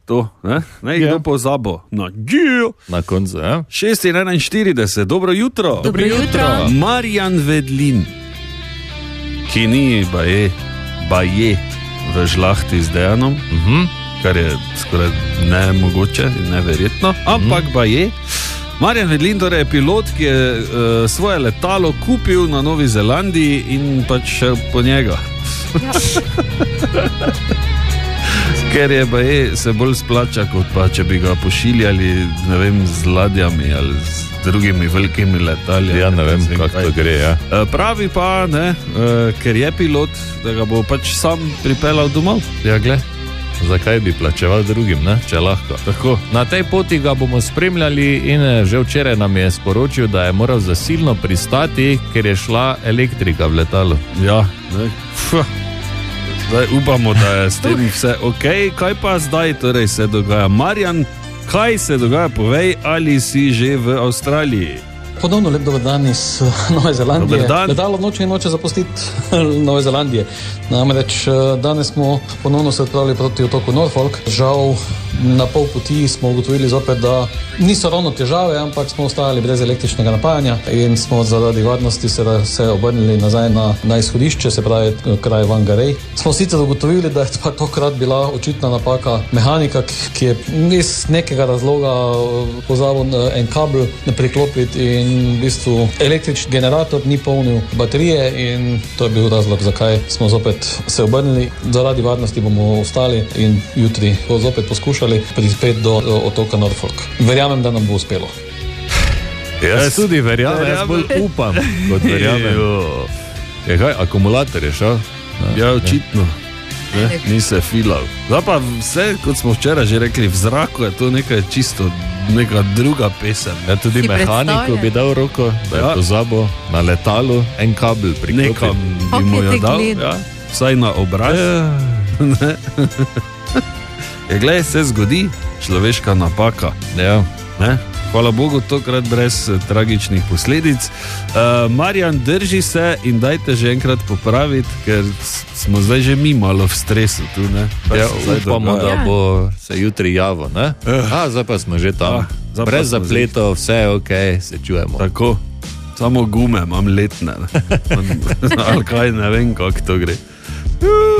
to, ne kdo pozabo. Na koncu, ja. 6:41, dobro jutro. Dobro jutro. Marjan Vedlin, ki ni baje v žlahti z Dejanom, kar je skoraj nemogoče in neverjetno, ampak baje. Marjan Vedlin torej je pilot, ki je svoje letalo kupil na Novi Zelandiji in pač šel po njega. Ker je se bolj splača, kot pa če bi ga pošiljali, ne vem, z ladjami ali z drugimi velikimi letali. Ja, ne vem, kako to gre, ja. Pravi pa, ker je pilot, da ga bo pač sam pripeljal domov. Ja, gled. Zakaj bi plačeval drugim, ne? Če lahko. Tako. Na tej poti ga bomo spremljali in že včeraj nam je sporočil, da je moral zasilno pristati, ker je šla elektrika v letalo. Ja, zdaj upamo, da je s tem vse ok. Kaj pa zdaj torej se dogaja? Marjan, kaj se dogaja? Povej, ali si že v Avstraliji? Ponovno lep dober dan iz Nove Zelandije. Letalo noče in noče zapustiti Nove Zelandije. Namreč danes smo ponovno se odpravili proti otoku Norfolk. Žal na pol poti smo ugotovili zopet, da niso ravno težave, ampak smo ostali brez električnega napajanja in smo zaradi varnosti se obrnili nazaj na izhodišče, se pravi kraj Whangarei. Smo sicer ugotovili, da je pa tokrat bila očitna napaka mehanika, ki je iz nekega razloga pozabil en kabel priklopiti in v bistvu električni generator ni polnil baterije in to je bil razlog, zakaj smo zopet se obrnili. Zaradi varnosti bomo ostali in jutri zopet poskušali prispeti do otoka Norfolk. Verjamem, da nam bo uspelo. Jaz tudi verjamem, jaz bolj upam, kot verjamem. Je kaj, akumulator je šel? Ja, očitno. Ni se filal. Zdaj pa vse, kot smo včeraj že rekli, v zraku je to nekaj čisto, neka druga pesem. Ja, tudi mehaniku bi dal roko, da je pozabil na letalu en kabel priklopil. Nekam bi mu jo dal, vsaj na obraz. Glej, se zgodi človeška napaka. Ja. Hvala Bogu, tokrat brez tragičnih posledic. Marjan, drži se in dajte že enkrat popraviti, ker smo zdaj že mi malo v stresu tu, ne? Ja, upamo, da bo se jutri javo, ne? Zdaj pa smo že tam. Brez zapletov, vse je ok, se čujemo. Tako, samo gume imam letne. Ali kaj, ne vem, kako to gre.